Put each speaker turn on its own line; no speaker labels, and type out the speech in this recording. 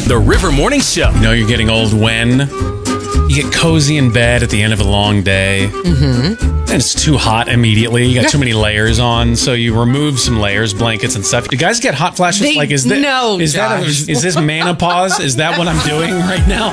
The River Morning Show.
You know you're getting old when you get cozy in bed at the end of a long day. And it's too hot immediately. You got too many layers on, so you remove some layers, blankets and stuff. Do guys get hot flashes?
No,
is this menopause? Is that what I'm doing right now?